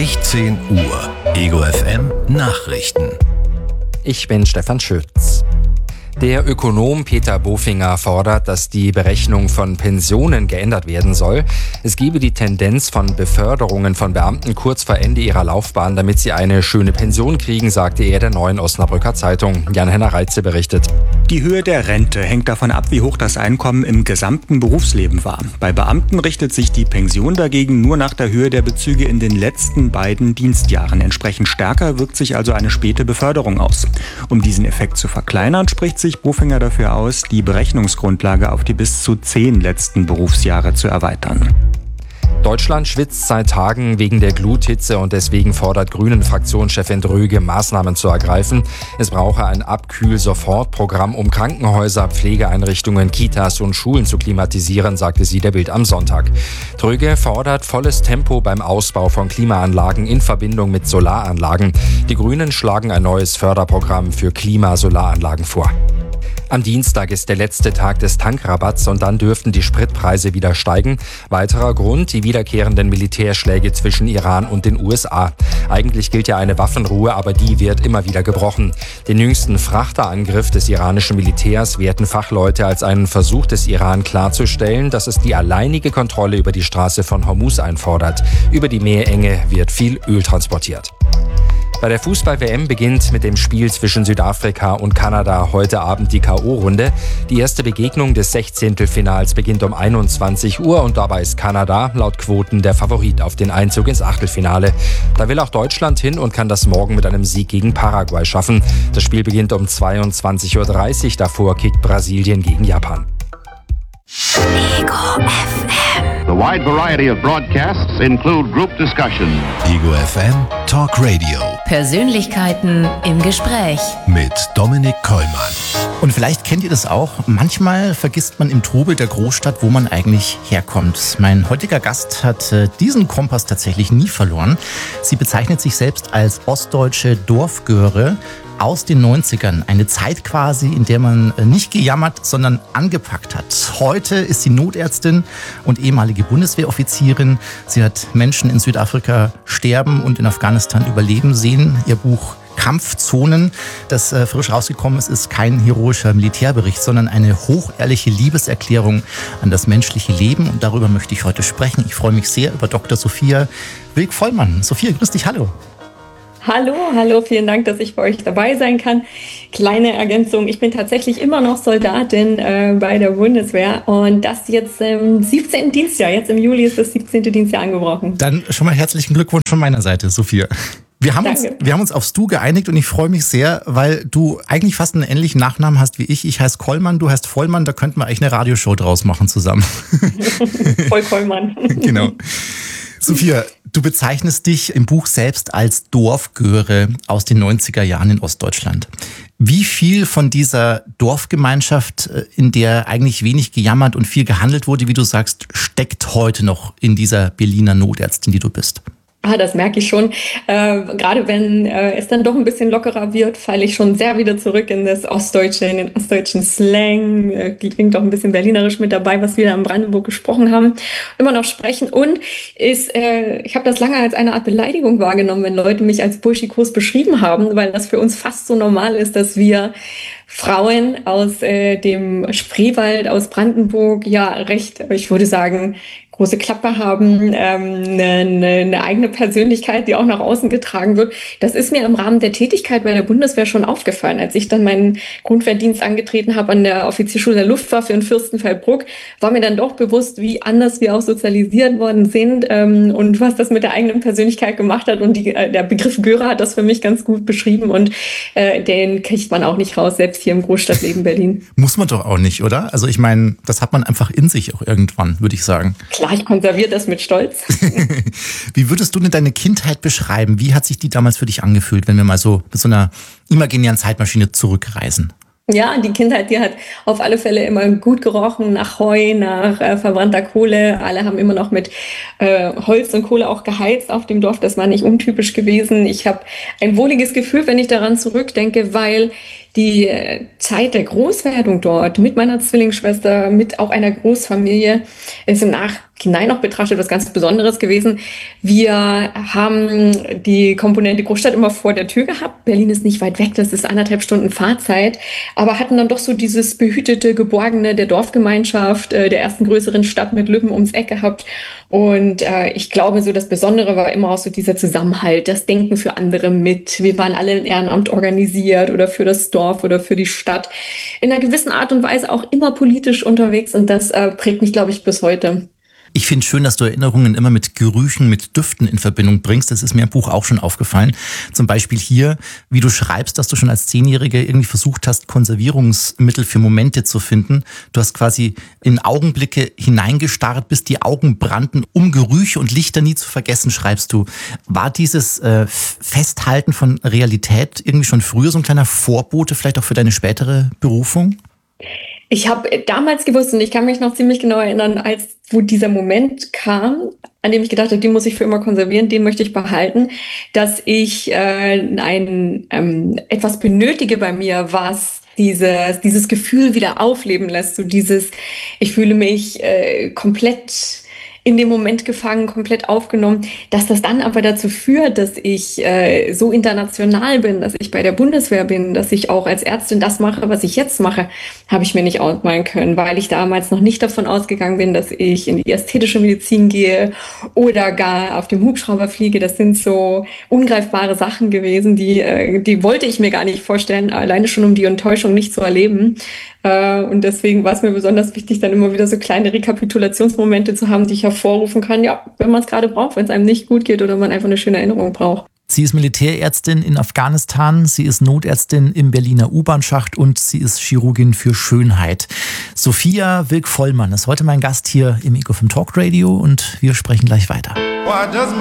16 Uhr. Ego FM Nachrichten. Ich bin Stefan Schütz. Der Ökonom Peter Bofinger fordert, dass die Berechnung von Pensionen geändert werden soll. Es gebe die Tendenz von Beförderungen von Beamten kurz vor Ende ihrer Laufbahn, damit sie eine schöne Pension kriegen, sagte er der Neuen Osnabrücker Zeitung. Jan-Henner Reitze berichtet. Die Höhe der Rente hängt davon ab, wie hoch das Einkommen im gesamten Berufsleben war. Bei Beamten richtet sich die Pension dagegen nur nach der Höhe der Bezüge in den letzten beiden Dienstjahren. Entsprechend stärker wirkt sich also eine späte Beförderung aus. Um diesen Effekt zu verkleinern, spricht sich Bofinger dafür aus, die Berechnungsgrundlage auf die bis zu 10 letzten Berufsjahre zu erweitern. Deutschland schwitzt seit Tagen wegen der Gluthitze und deswegen fordert Grünen-Fraktionschefin Dröge, Maßnahmen zu ergreifen. Es brauche ein Abkühl-Sofortprogramm, um Krankenhäuser, Pflegeeinrichtungen, Kitas und Schulen zu klimatisieren, sagte sie der Bild am Sonntag. Dröge fordert volles Tempo beim Ausbau von Klimaanlagen in Verbindung mit Solaranlagen. Die Grünen schlagen ein neues Förderprogramm für Klimasolaranlagen vor. Am Dienstag ist der letzte Tag des Tankrabatts und dann dürften die Spritpreise wieder steigen. Weiterer Grund, die wiederkehrenden Militärschläge zwischen Iran und den USA. Eigentlich gilt ja eine Waffenruhe, aber die wird immer wieder gebrochen. Den jüngsten Frachterangriff des iranischen Militärs werten Fachleute als einen Versuch des Iran klarzustellen, dass es die alleinige Kontrolle über die Straße von Hormuz einfordert. Über die Meerenge wird viel Öl transportiert. Bei der Fußball-WM beginnt mit dem Spiel zwischen Südafrika und Kanada heute Abend die K.O.-Runde. Die erste Begegnung des 16. beginnt um 21 Uhr und dabei ist Kanada laut Quoten der Favorit auf den Einzug ins Achtelfinale. Da will auch Deutschland hin und kann das morgen mit einem Sieg gegen Paraguay schaffen. Das Spiel beginnt um 22:30 Uhr. Davor kickt Brasilien gegen Japan. Ego FM. The wide variety of broadcasts include group discussion. Ego FM Talk Radio Persönlichkeiten im Gespräch. mit Dominik Kollmann. Und vielleicht kennt ihr das auch. Manchmal vergisst man im Trubel der Großstadt, wo man eigentlich herkommt. Mein heutiger Gast hat diesen Kompass tatsächlich nie verloren. Sie bezeichnet sich selbst als ostdeutsche Dorfgöre aus den 90ern. Eine Zeit quasi, in der man nicht gejammert, sondern angepackt hat. Heute ist sie Notärztin und ehemalige Bundeswehroffizierin. Sie hat Menschen in Südafrika sterben und in Afghanistan überleben sehen. Ihr Buch Kampfzonen, das frisch rausgekommen ist kein heroischer Militärbericht, sondern eine hochehrliche Liebeserklärung an das menschliche Leben. Und darüber möchte ich heute sprechen. Ich freue mich sehr über Dr. Sophia Wilk-Vollmann. Sophia, grüß dich, hallo. Hallo, vielen Dank, dass ich bei euch dabei sein kann. Kleine Ergänzung, ich bin tatsächlich immer noch Soldatin bei der Bundeswehr und das jetzt im 17. Dienstjahr. Jetzt im Juli ist das 17. Dienstjahr angebrochen. Dann schon mal herzlichen Glückwunsch von meiner Seite, Sophia. Wir haben uns aufs Du geeinigt und ich freue mich sehr, weil du eigentlich fast einen ähnlichen Nachnamen hast wie ich. Ich heiße Kollmann, du heißt Vollmann, da könnten wir eigentlich eine Radioshow draus machen zusammen. Voll Kollmann. Genau. Sophia, du bezeichnest dich im Buch selbst als Dorfgöre aus den 90er Jahren in Ostdeutschland. Wie viel von dieser Dorfgemeinschaft, in der eigentlich wenig gejammert und viel gehandelt wurde, wie du sagst, steckt heute noch in dieser Berliner Notärztin, die du bist? Das merke ich schon. Gerade wenn es dann doch ein bisschen lockerer wird, falle ich schon sehr wieder zurück in das Ostdeutsche, in den ostdeutschen Slang. Klingt auch ein bisschen berlinerisch mit dabei, was wir da in Brandenburg gesprochen haben. Immer noch sprechen. Und ich habe das lange als eine Art Beleidigung wahrgenommen, wenn Leute mich als Burschikos beschrieben haben, weil das für uns fast so normal ist, dass wir Frauen aus dem Spreewald, aus Brandenburg, ja recht, ich würde sagen, große Klappe haben, eine eigene Persönlichkeit, die auch nach außen getragen wird. Das ist mir im Rahmen der Tätigkeit bei der Bundeswehr schon aufgefallen. Als ich dann meinen Grundwehrdienst angetreten habe an der Offizierschule der Luftwaffe in Fürstenfeldbruck, war mir dann doch bewusst, wie anders wir auch sozialisiert worden sind und was das mit der eigenen Persönlichkeit gemacht hat. Und der Begriff Göre hat das für mich ganz gut beschrieben und den kriegt man auch nicht raus, selbst hier im Großstadtleben Berlin. Muss man doch auch nicht, oder? Also ich meine, das hat man einfach in sich auch irgendwann, würde ich sagen. Klar, ich konserviere das mit Stolz. Wie würdest du denn deine Kindheit beschreiben? Wie hat sich die damals für dich angefühlt, wenn wir mal so mit so einer imaginären Zeitmaschine zurückreisen? Ja, die Kindheit, die hat auf alle Fälle immer gut gerochen, nach Heu, nach verbrannter Kohle. Alle haben immer noch mit Holz und Kohle auch geheizt auf dem Dorf. Das war nicht untypisch gewesen. Ich habe ein wohliges Gefühl, wenn ich daran zurückdenke, weil die Zeit der Großwerdung dort mit meiner Zwillingsschwester, mit auch einer Großfamilie, ist im Nachhinein noch betrachtet was ganz Besonderes gewesen. Wir haben die Komponente Großstadt immer vor der Tür gehabt. Berlin ist nicht weit weg, das ist 1,5 Stunden Fahrzeit, aber hatten dann doch so dieses behütete, geborgene der Dorfgemeinschaft, der ersten größeren Stadt mit Lübben ums Eck gehabt. Und ich glaube, so das Besondere war immer auch so dieser Zusammenhalt, das Denken für andere mit. Wir waren alle in Ehrenamt organisiert oder für das Dorf oder für die Stadt. In einer gewissen Art und Weise auch immer politisch unterwegs und das prägt mich, glaube ich, bis heute. Ich finde es schön, dass du Erinnerungen immer mit Gerüchen, mit Düften in Verbindung bringst. Das ist mir im Buch auch schon aufgefallen. Zum Beispiel hier, wie du schreibst, dass du schon als 10-Jährige irgendwie versucht hast, Konservierungsmittel für Momente zu finden. Du hast quasi in Augenblicke hineingestarrt, bis die Augen brannten, um Gerüche und Lichter nie zu vergessen, schreibst du. War dieses Festhalten von Realität irgendwie schon früher so ein kleiner Vorbote, vielleicht auch für deine spätere Berufung? Ich habe damals gewusst und ich kann mich noch ziemlich genau erinnern, wo dieser Moment kam, an dem ich gedacht habe, den muss ich für immer konservieren, den möchte ich behalten, dass ich etwas benötige bei mir, was dieses Gefühl wieder aufleben lässt, so ich fühle mich komplett in dem Moment gefangen, komplett aufgenommen, dass das dann aber dazu führt, dass ich so international bin, dass ich bei der Bundeswehr bin, dass ich auch als Ärztin das mache, was ich jetzt mache, habe ich mir nicht ausmalen können, weil ich damals noch nicht davon ausgegangen bin, dass ich in die ästhetische Medizin gehe oder gar auf dem Hubschrauber fliege. Das sind so ungreifbare Sachen gewesen, die wollte ich mir gar nicht vorstellen, alleine schon um die Enttäuschung nicht zu erleben. Und deswegen war es mir besonders wichtig, dann immer wieder so kleine Rekapitulationsmomente zu haben, die ich hervorrufen kann, ja, wenn man es gerade braucht, wenn es einem nicht gut geht oder man einfach eine schöne Erinnerung braucht. Sie ist Militärärztin in Afghanistan, sie ist Notärztin im Berliner U-Bahn-Schacht und sie ist Chirurgin für Schönheit. Sophia Wilk-Vollmann ist heute mein Gast hier im Ego FM Talk Radio und wir sprechen gleich weiter.